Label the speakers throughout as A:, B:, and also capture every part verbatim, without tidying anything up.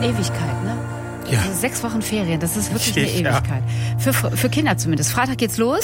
A: Ewigkeit, ne?
B: Ja.
A: Also sechs Wochen Ferien, das ist wirklich eine
B: Ja.
A: Ewigkeit. Für, für Kinder zumindest. Freitag geht's los.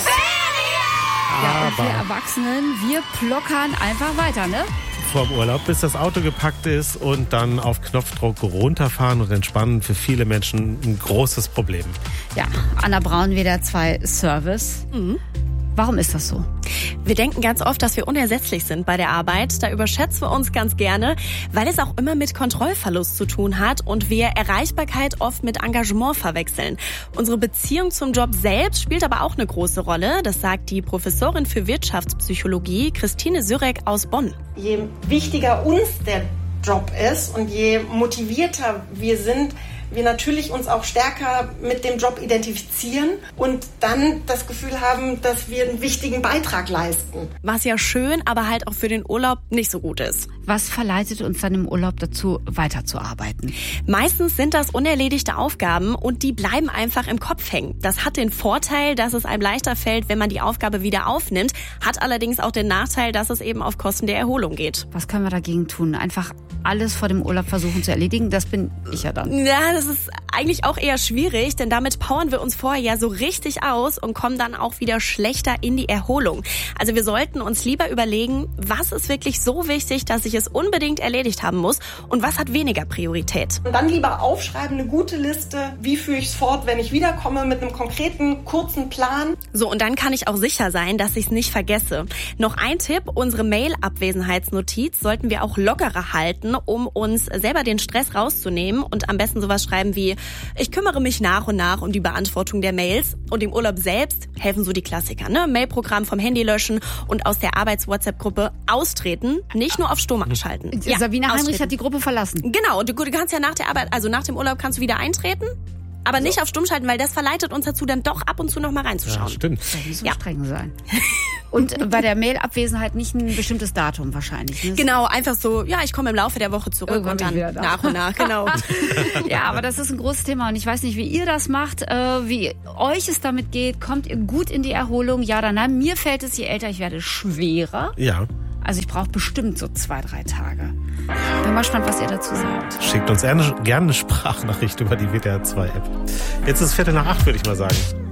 A: Ja, und
B: Aber
A: wir Erwachsenen, wir plockern einfach weiter, ne?
B: vorm Urlaub, bis das Auto gepackt ist und dann auf Knopfdruck runterfahren und entspannen, für viele Menschen ein großes Problem.
A: Ja, Anna Braun, W D R zwei Service.
C: Mhm.
A: Warum ist das so?
C: Wir denken ganz oft, dass wir unersetzlich sind bei der Arbeit. Da überschätzen wir uns ganz gerne, weil es auch immer mit Kontrollverlust zu tun hat und wir Erreichbarkeit oft mit Engagement verwechseln. Unsere Beziehung zum Job selbst spielt aber auch eine große Rolle. Das sagt die Professorin für Wirtschaftspsychologie Christine Sürek aus Bonn.
D: Je wichtiger uns der Job ist und je motivierter wir sind, wir natürlich uns auch stärker mit dem Job identifizieren und dann das Gefühl haben, dass wir einen wichtigen Beitrag leisten.
C: Was ja schön, aber halt auch für den Urlaub nicht so gut ist.
A: Was verleitet uns dann im Urlaub dazu, weiterzuarbeiten?
C: Meistens sind das unerledigte Aufgaben und die bleiben einfach im Kopf hängen. Das hat den Vorteil, dass es einem leichter fällt, wenn man die Aufgabe wieder aufnimmt, hat allerdings auch den Nachteil, dass es eben auf Kosten der Erholung geht.
A: Was können wir dagegen tun? Einfach alles vor dem Urlaub versuchen zu erledigen? Das bin ich ja dann.
C: Ja, das ist eigentlich auch eher schwierig, denn damit powern wir uns vorher ja so richtig aus und kommen dann auch wieder schlechter in die Erholung. Also wir sollten uns lieber überlegen, was ist wirklich so wichtig, dass ich es unbedingt erledigt haben muss und was hat weniger Priorität.
D: Und dann lieber aufschreiben, eine gute Liste, wie führe ich es fort, wenn ich wiederkomme, mit einem konkreten, kurzen Plan.
C: So, und dann kann ich auch sicher sein, dass ich es nicht vergesse. Noch ein Tipp, unsere Mail-Abwesenheitsnotiz sollten wir auch lockerer halten, um uns selber den Stress rauszunehmen und am besten sowas schreiben wie: Ich kümmere mich nach und nach um die Beantwortung der Mails. Und im Urlaub selbst helfen so die Klassiker, ne? Mailprogramm vom Handy löschen und aus der Arbeits-WhatsApp-Gruppe austreten, nicht nur auf Stumm schalten.
A: Ja, Sabine Heinrich
C: austreten.
A: hat die Gruppe verlassen.
C: Genau, und du, du kannst ja nach der Arbeit, also nach dem Urlaub kannst du wieder eintreten, aber nicht auf Stumm schalten, weil das verleitet uns dazu, dann doch ab und zu noch mal reinzuschauen.
B: Ja, stimmt.
A: Das muss so
C: Ja.
A: streng sein. Und bei der Mail-Abwesenheit nicht ein bestimmtes Datum wahrscheinlich. Ne?
C: Genau, einfach so, ja, ich komme im Laufe der Woche zurück
A: Irgendwann
C: und
A: bin
C: dann
A: ich wieder da.
C: nach und nach, genau.
A: Ja, aber das ist ein großes Thema und ich weiß nicht, wie ihr das macht, äh, wie euch es damit geht. Kommt ihr gut in die Erholung? Ja oder nein? Mir fällt es, je älter ich werde, schwerer.
B: Ja.
A: Also ich brauche bestimmt so zwei, drei Tage. Bin mal gespannt, was ihr dazu sagt.
B: Schickt uns gerne, gerne eine Sprachnachricht über die W D R zwei App. Jetzt ist es Viertel nach acht, würde ich mal sagen.